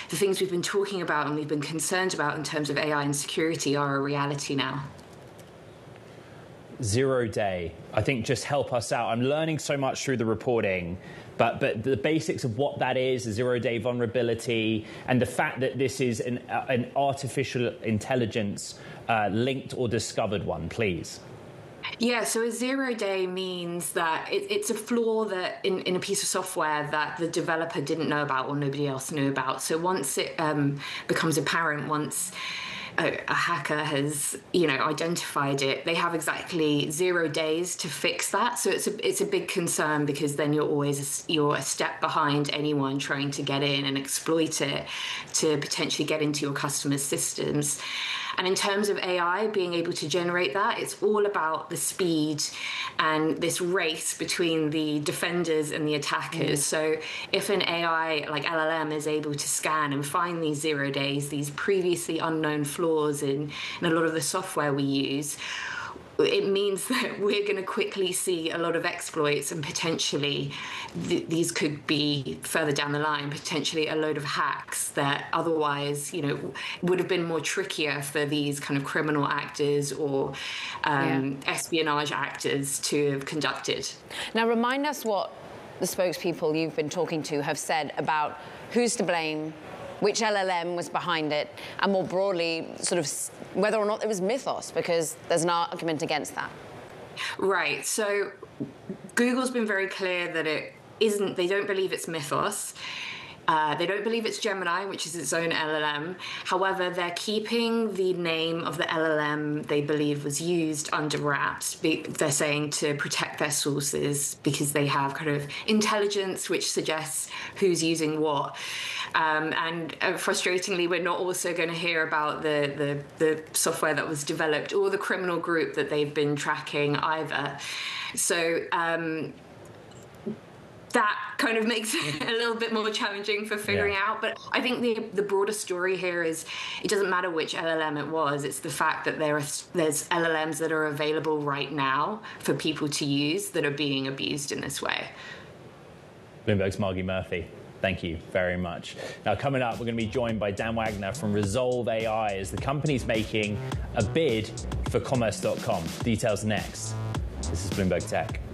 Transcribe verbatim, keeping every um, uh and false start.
the things we've been talking about and we've been concerned about in terms of A I and security are a reality now. Zero day, I think, just help us out. I'm learning so much through the reporting, but but the basics of what that is, a zero day vulnerability, and the fact that this is an, uh, an artificial intelligence uh, linked or discovered one, please. Yeah, so a zero day means that it, it's a flaw that in, in a piece of software that the developer didn't know about or nobody else knew about. So once it um, becomes apparent, once a, a hacker has, you know, identified it, they have exactly zero days to fix that. So it's a it's a big concern, because then you're always you're a step behind anyone trying to get in and exploit it to potentially get into your customers' systems. And in terms of A I being able to generate that, it's all about the speed and this race between the defenders and the attackers. Mm. So if an A I like L L M is able to scan and find these zero days, these previously unknown flaws in, in a lot of the software we use, it means that we're going to quickly see a lot of exploits, and potentially th- these could be further down the line, potentially a load of hacks that otherwise, you know, would have been more trickier for these kind of criminal actors or um, yeah. espionage actors to have conducted. Now, remind us what the spokespeople you've been talking to have said about who's to blame, which L L M was behind it, and more broadly, sort of whether or not it was Mythos, because there's an argument against that. Right. So Google's been very clear that it isn't, they don't believe it's Mythos. Uh, they don't believe it's Gemini, which is its own L L M. However, they're keeping the name of the L L M they believe was used under wraps. They're saying to protect their sources because they have kind of intelligence which suggests who's using what. Um, and uh, frustratingly, we're not also going to hear about the, the, the software that was developed or the criminal group that they've been tracking either. So um, that kind of makes it a little bit more challenging for figuring yeah. out. But I think the the broader story here is it doesn't matter which L L M it was. It's the fact that there are there's L L Ms that are available right now for people to use that are being abused in this way. Bloomberg's Margie Murphy, thank you very much. Now, coming up, we're going to be joined by Dan Wagner from Resolve A I as the company's making a bid for Commerce dot com. Details next. This is Bloomberg Tech.